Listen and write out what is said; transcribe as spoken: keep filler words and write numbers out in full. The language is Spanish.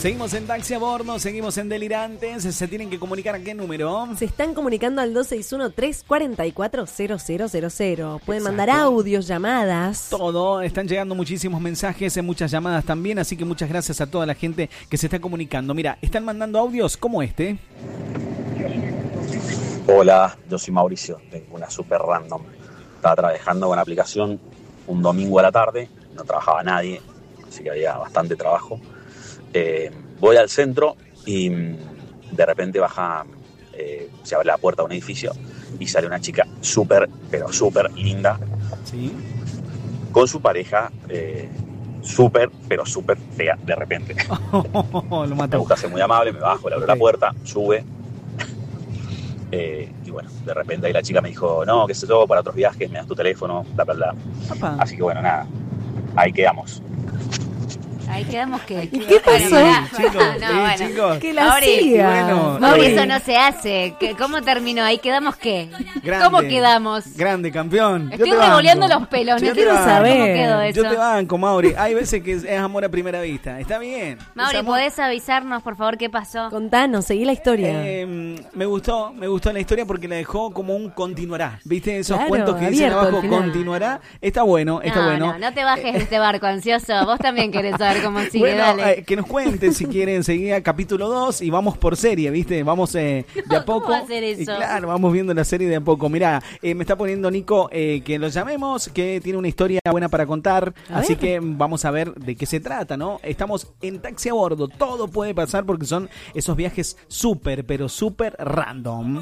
Seguimos en Taxi a Bordo, seguimos en Delirantes. Se tienen que comunicar a qué número. Se están comunicando al dos seis uno, tres cuatro cuatro, cero cero cero cero. Pueden Exacto. mandar audios, llamadas. Todo, están llegando muchísimos mensajes, muchas llamadas también, así que muchas gracias a toda la gente que se está comunicando. Mira, están mandando audios como este. Hola, yo soy Mauricio, tengo una super random. Estaba trabajando con la aplicación un domingo a la tarde, no trabajaba nadie, así que había bastante trabajo. Eh, voy al centro y de repente baja, eh, se abre la puerta de un edificio y sale una chica súper, pero súper linda. Sí. Con su pareja, eh, súper, pero súper fea, de repente. Lo Me mató. busca ser muy amable, me bajo, le abro Okay. la puerta, sube. Eh, y bueno, de repente ahí la chica me dijo, no, qué sé yo, para otros viajes, me das tu teléfono, bla, bla, bla. Papá. Así que bueno, nada, ahí quedamos. Ahí quedamos que. ¿Y qué pasó? Pará, Chicos, pará. sí, No, bueno. chicos. Que la Mauri, siga. bueno, Mauri, Mauri. eso no se hace. ¿Qué- ¿Cómo terminó? ¿Ahí quedamos qué? Grande, ¿Cómo quedamos? Grande, campeón. Yo Estoy te banco. revoleando los pelos. Yo No te quiero banco. saber cómo saber. quedó eso. Yo te banco, Mauri. Hay veces que es amor a primera vista. Está bien. Mauri, Es amor- ¿podés avisarnos, por favor, qué pasó? Contanos, seguí la historia. Eh, me gustó, me gustó la historia porque la dejó como un continuará. ¿Viste esos Claro, cuentos que dicen abierto al abajo final. continuará? Está bueno, está no, bueno. no, no te bajes de este barco, ansioso. Vos también querés saber cómo sigue, Bueno, dale. eh, que nos cuenten si quieren enseguida capítulo dos y vamos por serie, ¿viste? Vamos eh, de a ¿Cómo poco. va a ser eso? Y claro, vamos viendo la serie de a poco. Mirá, eh, me está poniendo Nico eh, que lo llamemos, que tiene una historia buena para contar. A así ver. que vamos a ver de qué se trata, ¿no? Estamos en Taxi a Bordo. Todo puede pasar porque son esos viajes súper, pero súper random.